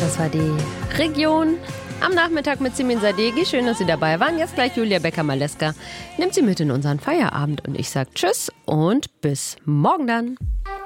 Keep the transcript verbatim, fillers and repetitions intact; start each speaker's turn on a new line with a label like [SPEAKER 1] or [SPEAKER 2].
[SPEAKER 1] Das war die Region am Nachmittag mit Simin Sadeghi. Schön, dass Sie dabei waren. Jetzt gleich Julia Becker-Maleska nimmt Sie mit in unseren Feierabend und ich sage Tschüss und bis morgen dann.